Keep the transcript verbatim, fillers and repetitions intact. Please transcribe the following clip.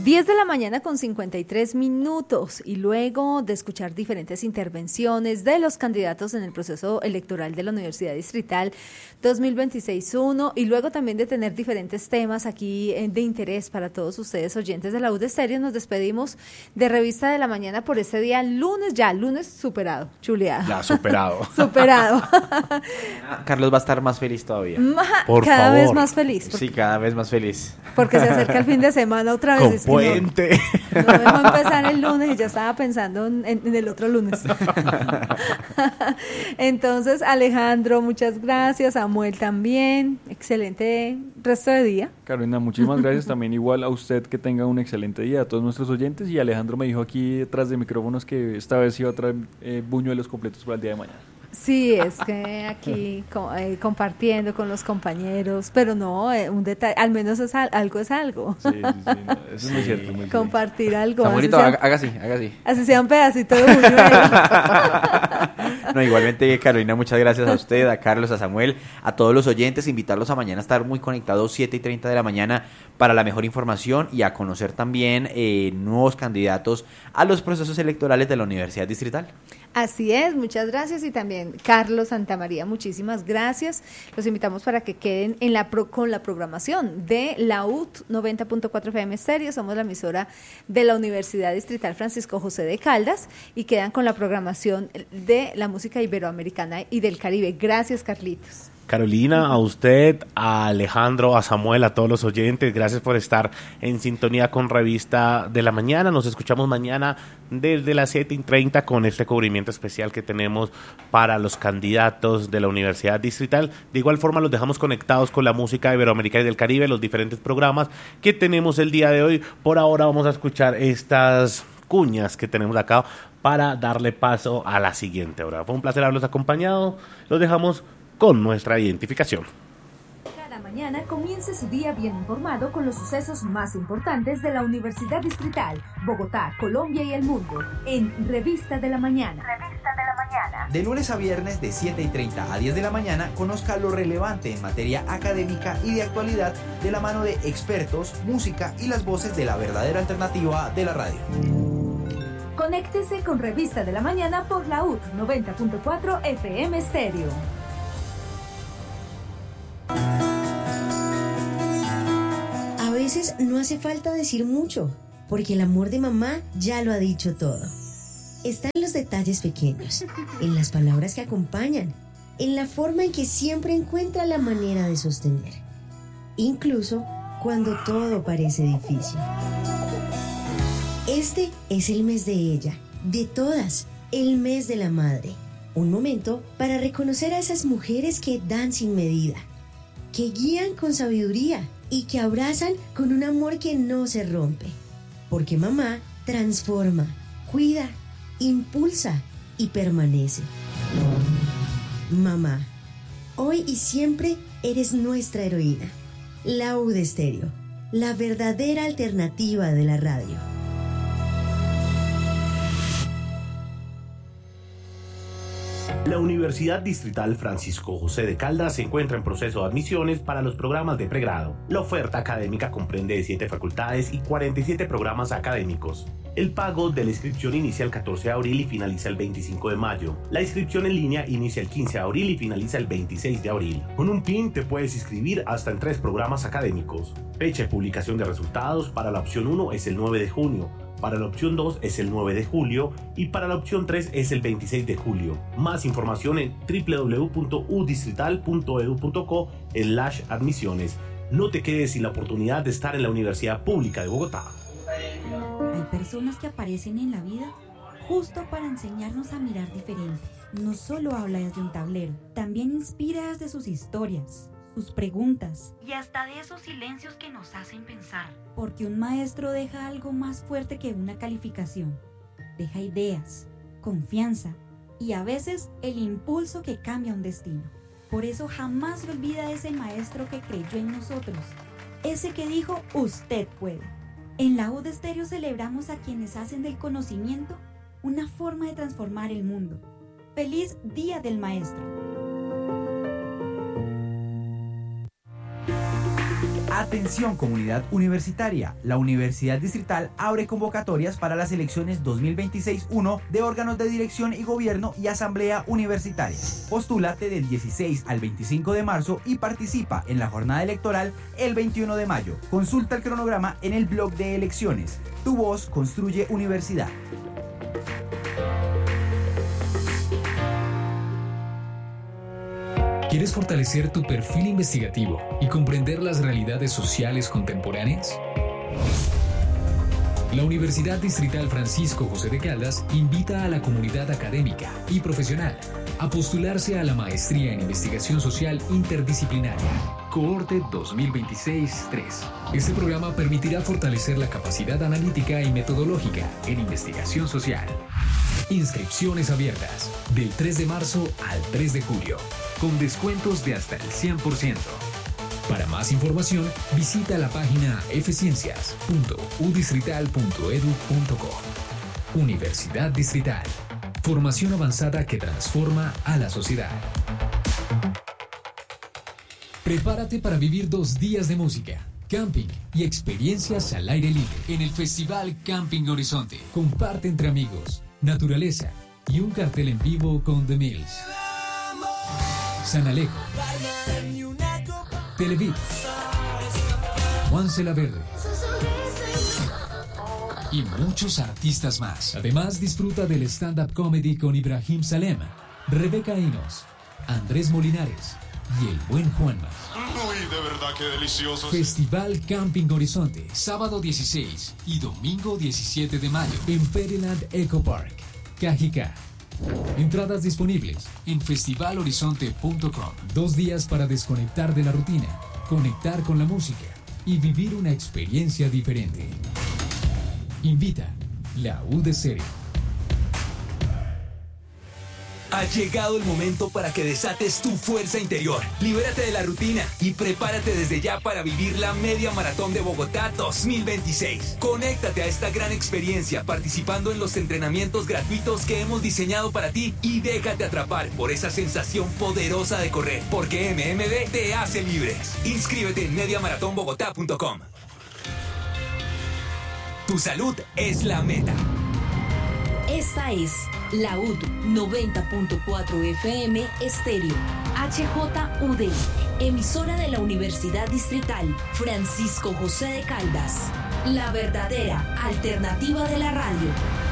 diez de la mañana con cincuenta y tres minutos, y luego de escuchar diferentes intervenciones de los candidatos en el proceso electoral de la Universidad Distrital dos mil veintiséis uno, y luego también de tener diferentes temas aquí eh, de interés para todos ustedes oyentes de la U D Estéreo, nos despedimos de Revista de la Mañana por este día lunes, ya lunes superado, chuleado. Ya superado. Superado. Carlos va a estar más feliz todavía. Ma- Por cada favor. vez más feliz. Porque, Sí, cada vez más feliz. porque se acerca el fin de semana otra vez. Con es que no- puente. No dejó empezar el lunes y ya estaba pensando en, en el otro lunes. Entonces, Alejandro, muchas gracias. Samuel también. Excelente resto de día. Carolina, muchísimas gracias. También igual a usted, que tenga un excelente día, a todos nuestros oyentes. Y Alejandro me dijo aquí detrás de micrófonos que esta vez iba a traer eh, buñuelos completos para el día de mañana. Sí, es que aquí co- eh, compartiendo con los compañeros, pero no, eh, un detalle, al menos es al- algo es algo. Sí, sí, sí, no, eso es muy cierto. Muy cierto. Compartir algo. Samuelito, así haga, sea, haga así, haga así. así sea un pedacito de buñuelo. No, igualmente, Carolina, muchas gracias a usted, a Carlos, a Samuel, a todos los oyentes, invitarlos a mañana a estar muy conectados siete y treinta de la mañana para la mejor información y a conocer también eh, nuevos candidatos a los procesos electorales de la Universidad Distrital. Así es, muchas gracias, y también Carlos Santamaría, muchísimas gracias. Los invitamos para que queden en la pro, con la programación de la U T noventa punto cuatro F M Stereo. Somos la emisora de la Universidad Distrital Francisco José de Caldas, y quedan con la programación de la música iberoamericana y del Caribe. Gracias, Carlitos. Carolina, a usted, a Alejandro, a Samuel, a todos los oyentes, gracias por estar en sintonía con Revista de la Mañana. Nos escuchamos mañana desde las siete y treinta con este cubrimiento especial que tenemos para los candidatos de la Universidad Distrital. De igual forma, los dejamos conectados con la música iberoamericana y del Caribe, los diferentes programas que tenemos el día de hoy. Por ahora vamos a escuchar estas cuñas que tenemos acá para darle paso a la siguiente hora. Fue un placer haberlos acompañado. Los dejamos con nuestra identificación. Cada mañana comience su día bien informado con los sucesos más importantes de la Universidad Distrital, Bogotá, Colombia y el mundo, en Revista de la Mañana. Revista de la Mañana. De lunes a viernes de siete y treinta a diez de la mañana, conozca lo relevante en materia académica y de actualidad de la mano de expertos, música y las voces de la verdadera alternativa de la radio. Conéctese con Revista de la Mañana por la U T noventa punto cuatro F M Stereo. A veces no hace falta decir mucho, porque el amor de mamá ya lo ha dicho todo. Está en los detalles pequeños, en las palabras que acompañan, en la forma en que siempre encuentra la manera de sostener, incluso cuando todo parece difícil. Este es el mes de ella, de todas, el mes de la madre. Un momento para reconocer a esas mujeres que dan sin medida, que guían con sabiduría y que abrazan con un amor que no se rompe. Porque mamá transforma, cuida, impulsa y permanece. Mamá, hoy y siempre eres nuestra heroína. La U D Estéreo, la verdadera alternativa de la radio. La Universidad Distrital Francisco José de Caldas se encuentra en proceso de admisiones para los programas de pregrado. La oferta académica comprende de siete facultades y cuarenta y siete programas académicos. El pago de la inscripción inicia el catorce de abril y finaliza el veinticinco de mayo. La inscripción en línea inicia el quince de abril y finaliza el veintiséis de abril. Con un P I N te puedes inscribir hasta en tres programas académicos. Fecha de publicación de resultados para la opción uno es el nueve de junio. Para la opción dos es el nueve de julio y para la opción tres es el veintiséis de julio. Más información en doble u doble u doble u punto u distrital punto e d u punto co slash admisiones. No te quedes sin la oportunidad de estar en la Universidad Pública de Bogotá. Hay personas que aparecen en la vida justo para enseñarnos a mirar diferente. No solo habla desde un tablero, también inspira desde sus historias, sus preguntas y hasta de esos silencios que nos hacen pensar. Porque un maestro deja algo más fuerte que una calificación. Deja ideas, confianza y a veces el impulso que cambia un destino. Por eso jamás se olvida de ese maestro que creyó en nosotros. Ese que dijo, usted puede. En la U D Estéreo celebramos a quienes hacen del conocimiento una forma de transformar el mundo. ¡Feliz Día del Maestro! Atención comunidad universitaria, la Universidad Distrital abre convocatorias para las elecciones dos mil veintiséis uno de órganos de dirección y gobierno y asamblea universitaria. Postúlate del dieciséis al veinticinco de marzo y participa en la jornada electoral el veintiuno de mayo. Consulta el cronograma en el blog de elecciones. Tu voz construye universidad. ¿Quieres fortalecer tu perfil investigativo y comprender las realidades sociales contemporáneas? La Universidad Distrital Francisco José de Caldas invita a la comunidad académica y profesional a postularse a la Maestría en Investigación Social Interdisciplinaria, Cohorte dos mil veintiséis tres. Este programa permitirá fortalecer la capacidad analítica y metodológica en investigación social. Inscripciones abiertas del tres de marzo al tres de julio, con descuentos de hasta el cien por ciento. Para más información, visita la página f ciencias punto u distrital punto e d u punto co. Universidad Distrital. Formación avanzada que transforma a la sociedad. Prepárate para vivir dos días de música, camping y experiencias al aire libre en el Festival Camping Horizonte. Comparte entre amigos, naturaleza y un cartel en vivo con The Mills, San Alejo, Televid, Juan La Verde y muchos artistas más. Además, disfruta del stand-up comedy con Ibrahim Salem, Rebeca Inos, Andrés Molinares y el buen Juanma. Uy, de verdad que delicioso. Festival Camping Horizonte, sábado dieciséis y domingo diecisiete de mayo en Pereland Eco Park, Cajicá. Entradas disponibles en festival horizonte punto com. Dos días para desconectar de la rutina, conectar con la música y vivir una experiencia diferente. Invita la U de Serio. Ha llegado el momento para que desates tu fuerza interior. Libérate de la rutina y prepárate desde ya para vivir la Media Maratón de Bogotá dos mil veintiséis. Conéctate a esta gran experiencia participando en los entrenamientos gratuitos que hemos diseñado para ti y déjate atrapar por esa sensación poderosa de correr, porque M M B te hace libres. Inscríbete en media maratón bogotá punto com. Tu salud es la meta. Esta es la U D noventa punto cuatro F M Estéreo, H J U D, emisora de la Universidad Distrital Francisco José de Caldas, la verdadera alternativa de la radio.